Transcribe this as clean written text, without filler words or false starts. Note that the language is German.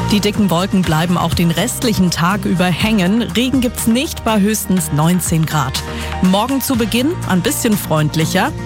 Die dicken Wolken bleiben auch den restlichen Tag über hängen. Regen gibt's nicht bei höchstens 19 Grad. Morgen zu Beginn ein bisschen freundlicher.